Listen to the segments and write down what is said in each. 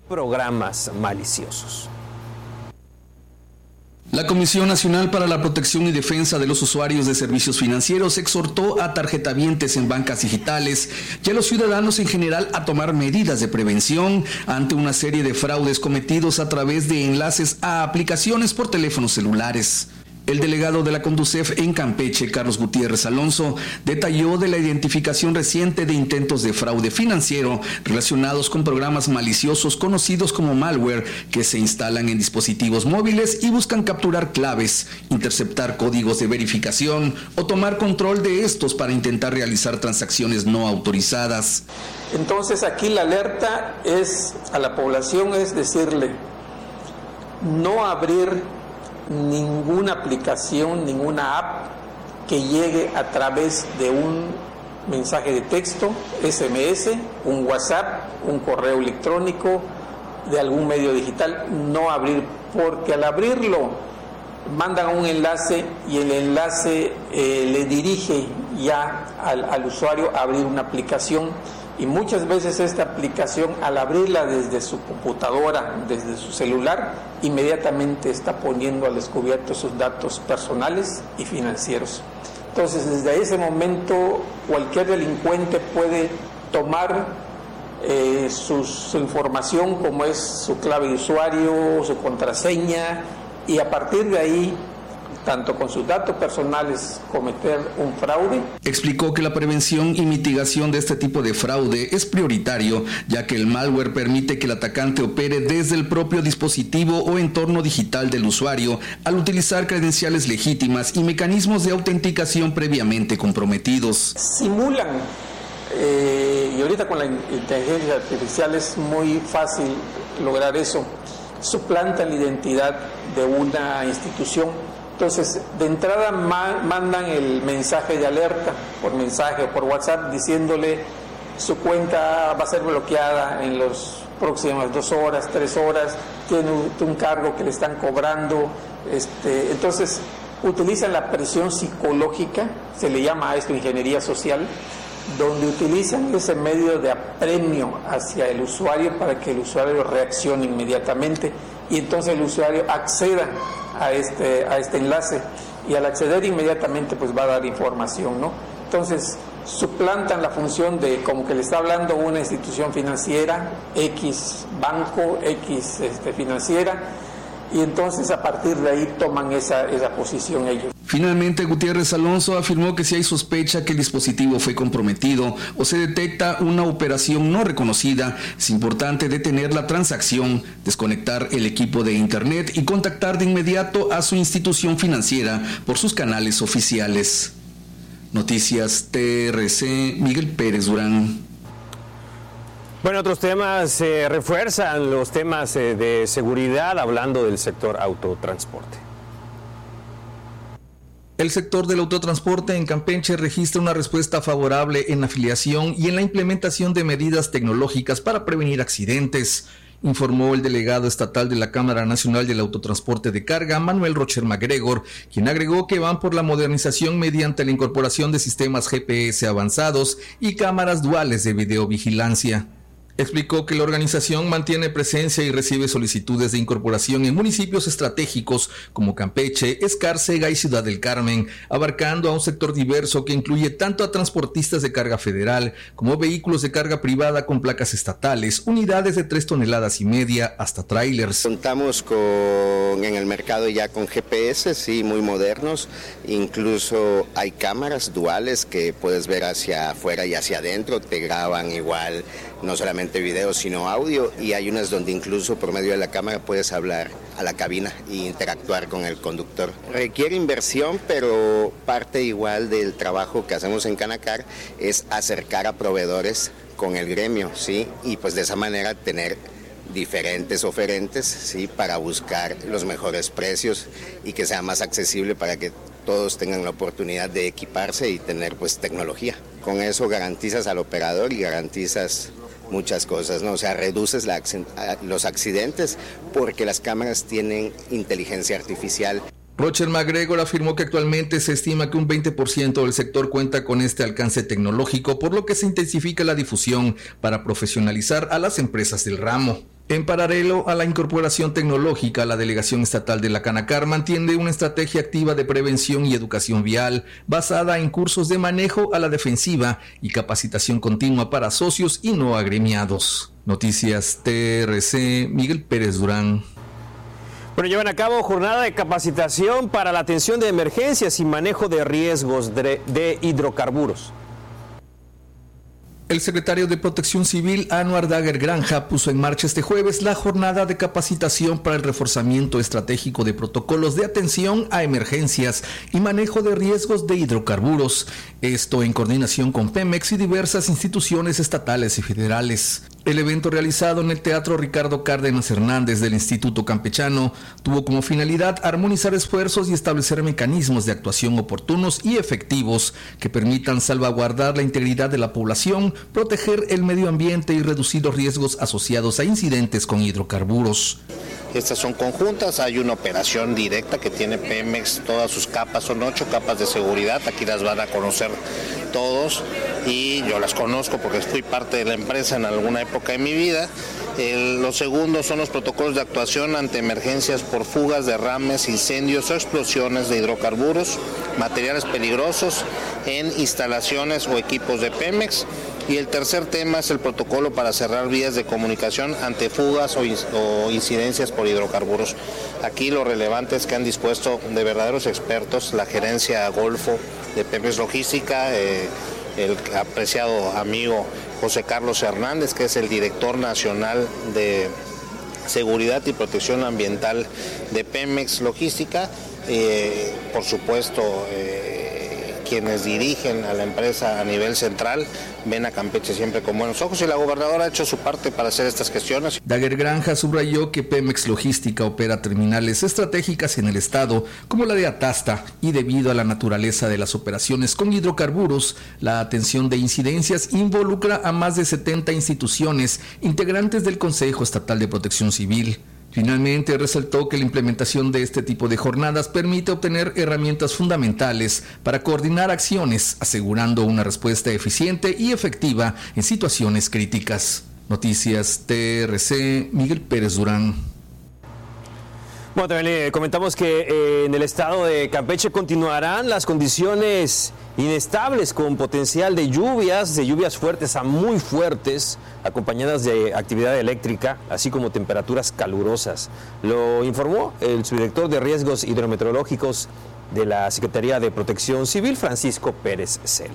programas maliciosos. La Comisión Nacional para la Protección y Defensa de los Usuarios de Servicios Financieros exhortó a tarjetavientes en bancas digitales y a los ciudadanos en general a tomar medidas de prevención ante una serie de fraudes cometidos a través de enlaces a aplicaciones por teléfonos celulares. El delegado de la Conducef en Campeche, Carlos Gutiérrez Alonso, detalló de la identificación reciente de intentos de fraude financiero relacionados con programas maliciosos conocidos como malware que se instalan en dispositivos móviles y buscan capturar claves, interceptar códigos de verificación o tomar control de estos para intentar realizar transacciones no autorizadas. Entonces aquí la alerta es a la población, es decirle, no abrir ninguna aplicación, ninguna app que llegue a través de un mensaje de texto, SMS, un WhatsApp, un correo electrónico, de algún medio digital, no abrir, porque al abrirlo mandan un enlace y el enlace le dirige ya al usuario a abrir una aplicación. Y muchas veces esta aplicación, al abrirla desde su computadora, desde su celular, inmediatamente está poniendo al descubierto sus datos personales y financieros. Entonces, desde ese momento, cualquier delincuente puede tomar su información, como es su clave de usuario, su contraseña, y a partir de ahí, tanto con sus datos personales, cometer un fraude. Explicó que la prevención y mitigación de este tipo de fraude es prioritario, ya que el malware permite que el atacante opere desde el propio dispositivo o entorno digital del usuario al utilizar credenciales legítimas y mecanismos de autenticación previamente comprometidos. Simulan, y ahorita con la inteligencia artificial es muy fácil lograr eso, suplantan la identidad de una institución. Entonces, de entrada mandan el mensaje de alerta por mensaje o por WhatsApp diciéndole su cuenta va a ser bloqueada en las próximas 2 horas, 3 horas, tiene un cargo que le están cobrando. Entonces, utilizan la presión psicológica, se le llama a esto ingeniería social, donde utilizan ese medio de apremio hacia el usuario para que el usuario reaccione inmediatamente y entonces el usuario acceda a este enlace, y al acceder inmediatamente pues va a dar información, ¿no? Entonces suplantan la función de como que le está hablando una institución financiera, X banco, X financiera, y entonces a partir de ahí toman esa posición ellos. Finalmente, Gutiérrez Alonso afirmó que si hay sospecha que el dispositivo fue comprometido o se detecta una operación no reconocida, es importante detener la transacción, desconectar el equipo de internet y contactar de inmediato a su institución financiera por sus canales oficiales. Noticias TRC, Miguel Pérez Durán. Bueno, otros temas refuerzan los temas de seguridad, hablando del sector autotransporte. El sector del autotransporte en Campeche registra una respuesta favorable en la afiliación y en la implementación de medidas tecnológicas para prevenir accidentes, informó el delegado estatal de la Cámara Nacional del Autotransporte de Carga, Manuel Rocher MacGregor, quien agregó que van por la modernización mediante la incorporación de sistemas GPS avanzados y cámaras duales de videovigilancia. Explicó que la organización mantiene presencia y recibe solicitudes de incorporación en municipios estratégicos como Campeche, Escárcega y Ciudad del Carmen, abarcando a un sector diverso que incluye tanto a transportistas de carga federal como vehículos de carga privada con placas estatales, unidades de 3,5 toneladas hasta tráilers. Contamos en el mercado ya con GPS, sí, muy modernos, incluso hay cámaras duales que puedes ver hacia afuera y hacia adentro, te graban igual, no solamente video sino audio, y hay unas donde incluso por medio de la cámara puedes hablar a la cabina e interactuar con el conductor. Requiere inversión, pero parte igual del trabajo que hacemos en Canacar es acercar a proveedores con el gremio, ¿sí? Y pues de esa manera tener diferentes oferentes, ¿sí? Para buscar los mejores precios y que sea más accesible para que todos tengan la oportunidad de equiparse y tener pues tecnología. Con eso garantizas al operador y garantizas muchas cosas, ¿no? O sea, reduces los accidentes porque las cámaras tienen inteligencia artificial. Rocher MacGregor afirmó que actualmente se estima que un 20% del sector cuenta con este alcance tecnológico, por lo que se intensifica la difusión para profesionalizar a las empresas del ramo. En paralelo a la incorporación tecnológica, la Delegación Estatal de la Canacar mantiene una estrategia activa de prevención y educación vial basada en cursos de manejo a la defensiva y capacitación continua para socios y no agremiados. Noticias TRC, Miguel Pérez Durán. Bueno, llevan a cabo jornada de capacitación para la atención de emergencias y manejo de riesgos de hidrocarburos. El secretario de Protección Civil, Anuar Daguer Granja, puso en marcha este jueves la jornada de capacitación para el reforzamiento estratégico de protocolos de atención a emergencias y manejo de riesgos de hidrocarburos. Esto en coordinación con Pemex y diversas instituciones estatales y federales. El evento realizado en el Teatro Ricardo Cárdenas Hernández del Instituto Campechano tuvo como finalidad armonizar esfuerzos y establecer mecanismos de actuación oportunos y efectivos que permitan salvaguardar la integridad de la población, proteger el medio ambiente y reducir los riesgos asociados a incidentes con hidrocarburos. Estas son conjuntas, hay una operación directa que tiene Pemex, todas sus capas, son 8 capas de seguridad, aquí las van a conocer todos y yo las conozco porque fui parte de la empresa en alguna época de mi vida. Los segundos son los protocolos de actuación ante emergencias por fugas, derrames, incendios o explosiones de hidrocarburos, materiales peligrosos en instalaciones o equipos de Pemex. Y el tercer tema es el protocolo para cerrar vías de comunicación ante fugas o incidencias por hidrocarburos. Aquí lo relevante es que han dispuesto de verdaderos expertos, la gerencia Golfo de Pemex Logística, el apreciado amigo José Carlos Hernández, que es el director nacional de Seguridad y Protección Ambiental de Pemex Logística, por supuesto quienes dirigen a la empresa a nivel central ven a Campeche siempre con buenos ojos y la gobernadora ha hecho su parte para hacer estas gestiones. Daguer Granja subrayó que Pemex Logística opera terminales estratégicas en el estado como la de Atasta y debido a la naturaleza de las operaciones con hidrocarburos, la atención de incidencias involucra a más de 70 instituciones integrantes del Consejo Estatal de Protección Civil. Finalmente, resaltó que la implementación de este tipo de jornadas permite obtener herramientas fundamentales para coordinar acciones, asegurando una respuesta eficiente y efectiva en situaciones críticas. Noticias TRC, Miguel Pérez Durán. Bueno, también le comentamos que en el estado de Campeche continuarán las condiciones inestables con potencial de lluvias fuertes a muy fuertes, acompañadas de actividad eléctrica, así como temperaturas calurosas. Lo informó el subdirector de Riesgos Hidrometeorológicos de la Secretaría de Protección Civil, Francisco Pérez Cel.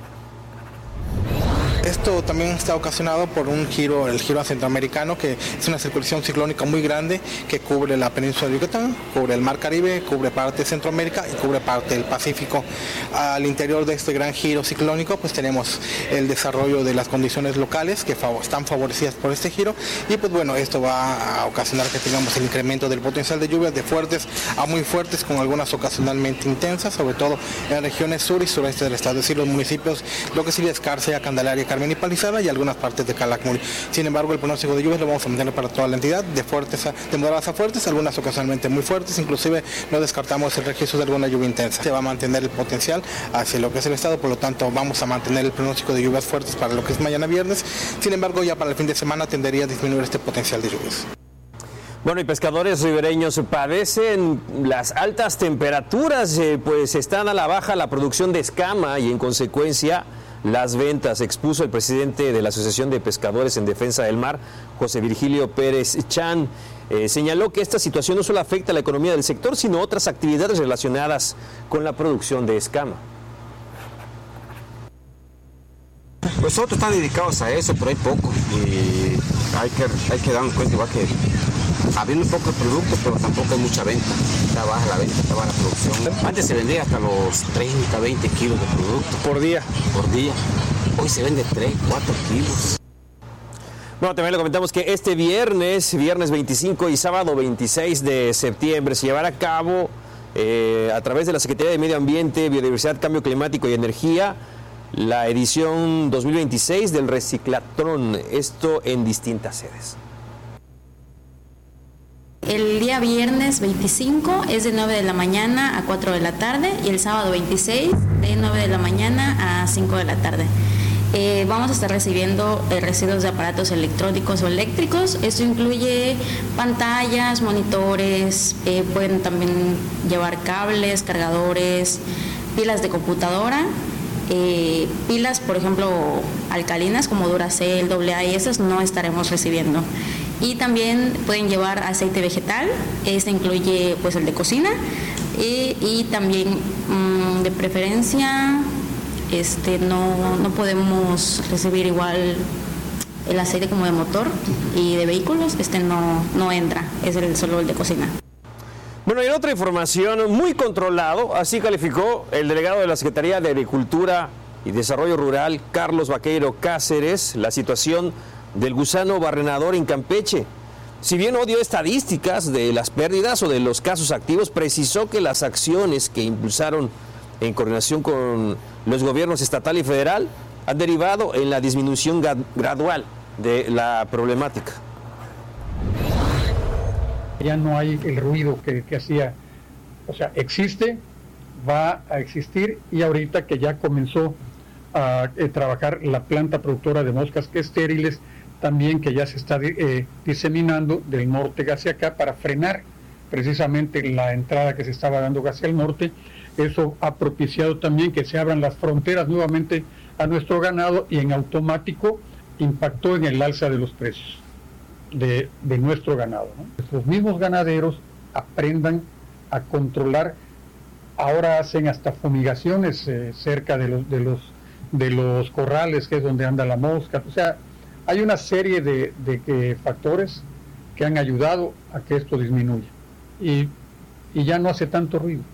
Esto también está ocasionado por el giro centroamericano, que es una circulación ciclónica muy grande que cubre la península de Yucatán, cubre el Mar Caribe, cubre parte de Centroamérica y cubre parte del Pacífico. Al interior de este gran giro ciclónico, pues tenemos el desarrollo de las condiciones locales que están favorecidas por este giro y pues bueno, esto va a ocasionar que tengamos el incremento del potencial de lluvias de fuertes a muy fuertes, con algunas ocasionalmente intensas, sobre todo en regiones sur y sureste del estado, es decir, los municipios, lo que sería Escárcega, Candelaria, Carmen y Palizada y algunas partes de Calakmul. Sin embargo, el pronóstico de lluvias lo vamos a mantener para toda la entidad, de moderadas a fuertes, algunas ocasionalmente muy fuertes, inclusive no descartamos el registro de alguna lluvia intensa. Se va a mantener el potencial hacia lo que es el estado, por lo tanto vamos a mantener el pronóstico de lluvias fuertes para lo que es mañana viernes. Sin embargo, ya para el fin de semana tendería a disminuir este potencial de lluvias. Bueno, y pescadores ribereños padecen las altas temperaturas, pues están a la baja la producción de escama y en consecuencia las ventas, expuso el presidente de la Asociación de Pescadores en Defensa del Mar, José Virgilio Pérez Chan. Señaló que esta situación no solo afecta a la economía del sector, sino otras actividades relacionadas con la producción de escama. Pues otros están dedicados a eso, pero hay poco y hay que darnos cuenta igual que habiendo un poco de producto, pero tampoco hay mucha venta. Está baja la venta, está baja la producción. Antes se vendía hasta los 30, 20 kilos de producto. ¿Por día? Por día. Hoy se vende 3, 4 kilos. Bueno, también le comentamos que este viernes 25 y sábado 26 de septiembre se llevará a cabo a través de la Secretaría de Medio Ambiente, Biodiversidad, Cambio Climático y Energía la edición 2026 del Reciclatrón, esto en distintas sedes. El día viernes 25 es de 9 de la mañana a 4 de la tarde y el sábado 26 de 9 de la mañana a 5 de la tarde. vamos a estar recibiendo residuos de aparatos electrónicos o eléctricos. Esto incluye pantallas, monitores, pueden también llevar cables, cargadores, pilas de computadora, pilas, por ejemplo, alcalinas como Duracell, AA, y esas no estaremos recibiendo. Y también pueden llevar aceite vegetal, este incluye pues el de cocina, y también de preferencia no podemos recibir igual el aceite como de motor y de vehículos, no entra, es solo el de cocina. Bueno, y en otra información, muy controlado, así calificó el delegado de la Secretaría de Agricultura y Desarrollo Rural, Carlos Vaqueiro Cáceres, la situación del gusano barrenador en Campeche. Si bien no dio estadísticas de las pérdidas o de los casos activos, precisó que las acciones que impulsaron en coordinación con los gobiernos estatal y federal han derivado en la disminución gradual de la problemática. Ya no hay el ruido que hacía, o sea, existe, va a existir, y ahorita que ya comenzó a trabajar la planta productora de moscas estériles, también que ya se está diseminando del norte hacia acá para frenar precisamente la entrada que se estaba dando hacia el norte. Eso ha propiciado también que se abran las fronteras nuevamente a nuestro ganado, y en automático impactó en el alza de los precios de nuestro ganado, ¿no? Los mismos ganaderos aprendan a controlar, ahora hacen hasta fumigaciones cerca de los corrales, que es donde anda la mosca. O sea, hay una serie de factores que han ayudado a que esto disminuya y ya no hace tanto ruido.